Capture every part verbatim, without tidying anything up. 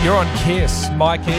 You're on Kiss, Mikey.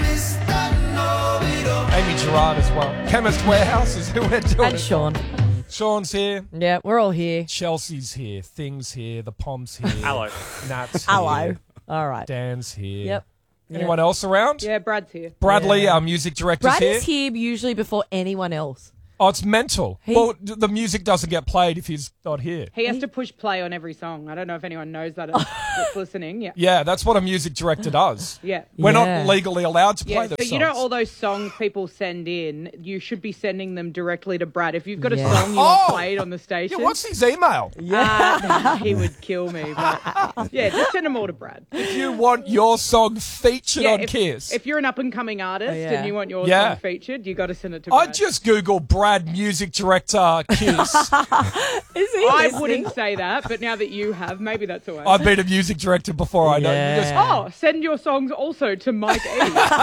Amy Gerard as well. Chemist Warehouse is who we're doing. And Sean. Sean's here. Yeah, we're all here. Chelsea's here. Things here. The Pom's here. Hello. Nat's here. Hello. All right. Dan's here. Yep. Anyone else around? Yeah, Brad's here. Bradley, Yeah. our music director's Brad here. is here usually before anyone else. Oh, it's mental. He- Well, d- the music doesn't get played if he's not here. He has to push play on every song. I don't know if anyone knows that that's listening. Yeah. Yeah, that's what a music director does. Yeah. We're Yeah. not legally allowed to play Yeah, the but songs. you know all those songs people send in, you should be sending them directly to Brad. If you've got a Yeah. song you Oh! want played on the station, Yeah, what's his email? uh, he would kill me. But yeah, just send them all to Brad. If you want your song featured Yeah, on if, Kiss. if you're an up-and-coming artist Oh, yeah. and you want your Yeah. song featured, you got to send it to I Brad. just Google Brad music director Kiss. Is he I listening? wouldn't say that, but now that you have, maybe that's a way. I've been a music director before. I know. You Yeah. just- Oh, send your songs also to Mike E.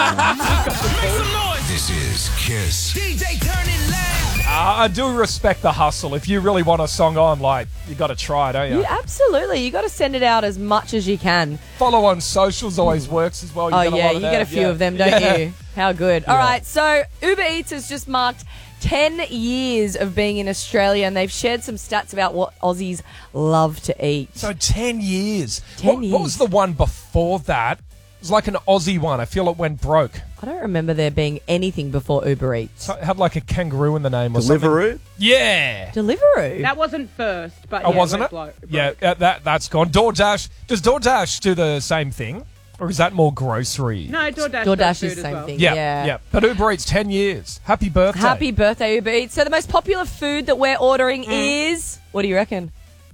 This is Kiss. D J turn it loud. Uh, I do respect the hustle. If you really want a song on, like, you got to try, don't you? You absolutely. You got to send it out as much as you can. Follow on socials always works as well. You Oh, get a yeah. lot You of get a that. few Yeah. of them, don't Yeah. you? How good. All Yeah. right. So Uber Eats has just marked ten years of being in Australia, and they've shared some stats about what Aussies love to eat. So ten years. ten what, years. what was the one before that? It was like an Aussie one. I feel it went broke. I don't remember there being anything before Uber Eats. So it had like a kangaroo in the name or Deliveroo? something. Yeah. Deliveroo. That wasn't first, but Oh, yeah, wasn't went it? blow- Yeah, broke. uh, that, that's gone. DoorDash. Does DoorDash do the same thing? Or is that more grocery? No, DoorDash, DoorDash does is food the as same well. thing. Yeah, Yeah. yeah. But Uber Eats ten years. Happy birthday. Happy birthday, Uber Eats. So the most popular food that we're ordering Mm. is... What do you reckon?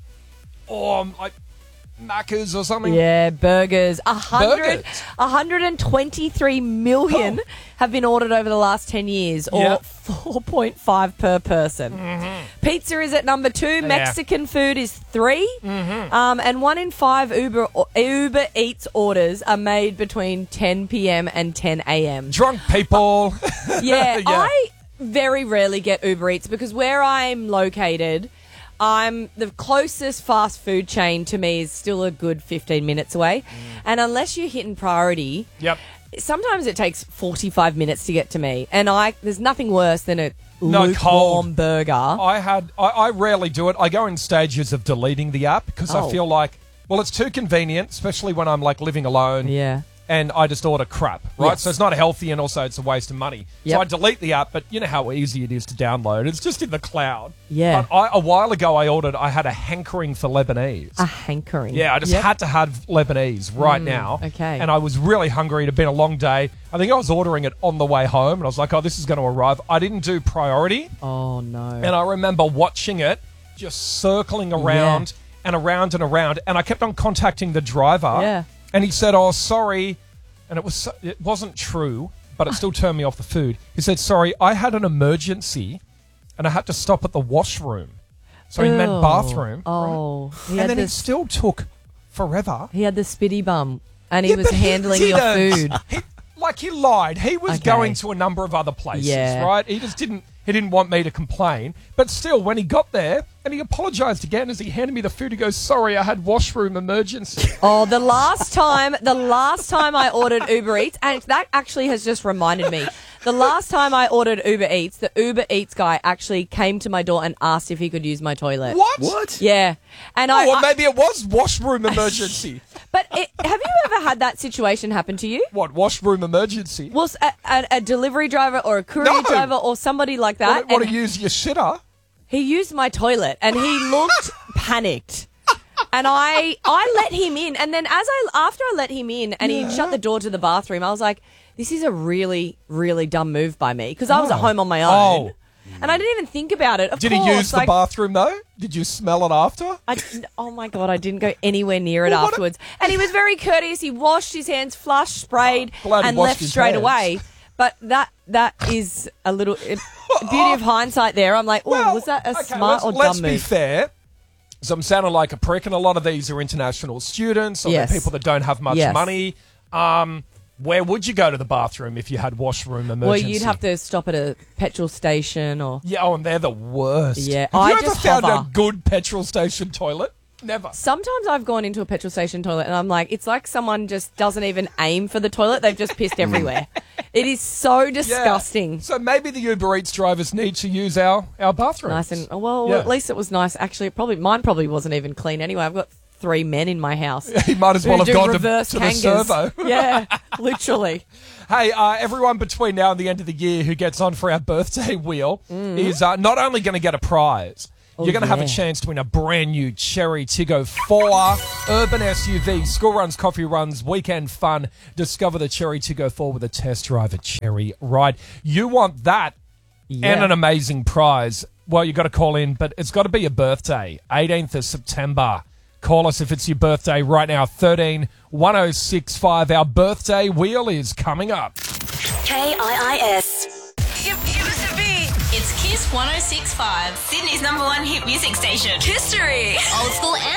Or um, like Macca's or something. Yeah, burgers. A hundred, Burgers? one hundred twenty-three million have been ordered over the last ten years, or Yep. four point five per person. Pizza is at number two. Mexican food is three, um, and one in five Uber Uber Eats orders are made between ten p.m. and ten a.m. Drunk people. Yeah, Yeah. I very rarely get Uber Eats because where I'm located, I'm the closest fast food chain to me is still a good fifteen minutes away. And unless you're hitting priority, Yep. sometimes it takes forty-five minutes to get to me. And I there's nothing worse than a No, lukewarm cold. burger. I had. I, I rarely do it. I go in stages of deleting the app because Oh. I feel like, well, it's too convenient, especially when I'm like living alone. Yeah. And I just order crap, right? Yes. So it's not healthy, and also it's a waste of money. Yep. So I delete the app, but you know how easy it is to download. It's just in the cloud. Yeah. But I, a while ago, I ordered. I had a hankering for Lebanese. A hankering. Yeah, I just Yep. had to have Lebanese right now. okay. And I was really hungry. It had been a long day. I think I was ordering it on the way home, and I was like, oh, this is going to arrive. I didn't do priority, Oh no. and I remember watching it just circling around and around and around, and I kept on contacting the driver. Yeah. And he said, oh, sorry. And it was so, it wasn't true, but it still turned me off the food. He said, sorry, I had an emergency, and I had to stop at the washroom. So he meant Ew. bathroom. Oh. He And had then it this still took forever. he had the spitty bum and he Yeah, was but he handling your didn't. food. He, like he lied. He was Okay. going to a number of other places, Yeah. right? He just didn't. He didn't want me to complain. But still, when he got there and he apologized again as he handed me the food, he goes, "Sorry, I had washroom emergency." Oh, the last time, the last time I ordered Uber Eats, and that actually has just reminded me. The last time I ordered Uber Eats, the Uber Eats guy actually came to my door and asked if he could use my toilet. What? What? Yeah, and Oh, I. well, I- maybe it was washroom emergency. but it, have you ever had that situation happen to you? What, washroom emergency? Was a, a, a delivery driver or a courier No. driver or somebody like that? Want, want and to use your shitter? He used my toilet and he looked panicked. And I I let him in, and then as I after I let him in and he shut the door to the bathroom, I was like, this is a really, really dumb move by me because I was at home on my own. Oh. And I didn't even think about it. Of Did course, he use the like, bathroom though? Did you smell it after? I, oh my God, I didn't go anywhere near it Well, what a- afterwards. And he was very courteous. He washed his hands, flushed, sprayed, Oh, glad he and washed left his straight hands. away. But that that is a little it, beauty of hindsight there. I'm like, oh, Well, was that a okay, smart let's, or let's dumb be move? fair. So I'm sounding like a prick, and a lot of these are international students or they're Yes. people that don't have much Yes. money. Um, where would you go to the bathroom if you had washroom emergency? Well, you'd have to stop at a petrol station or... Yeah, oh, and they're the worst. Yeah, Have I you ever just found hover. a good petrol station toilet? Never. Sometimes I've gone into a petrol station toilet and I'm like, it's like someone just doesn't even aim for the toilet. They've just pissed everywhere. It is so Yeah. disgusting. So maybe the Uber Eats drivers need to use our, our bathrooms. Nice and well, Yeah. at least it was nice. Actually, it probably mine probably wasn't even clean anyway. I've got three men in my house. He might as who well have do gone to, reverse to the kangas. servo. Yeah, literally. Hey, uh, everyone between now and the end of the year who gets on for our birthday wheel Mm. is uh, not only going to get a prize, you're going to have a yeah. chance to win a brand new Cherry Tiggo four urban S U V, school runs, coffee runs, weekend fun. Discover the Cherry Tiggo four with a test drive at Cherry Ride. You want that Yeah. and an amazing prize. Well, you got to call in, but it's got to be your birthday, eighteenth of September. Call us if it's your birthday right now, thirteen one oh six five. Our birthday wheel is coming up. K I I S. Give, give us a beat. It's Kiss one oh six point five, Sydney's number one hit music station. History. Old school and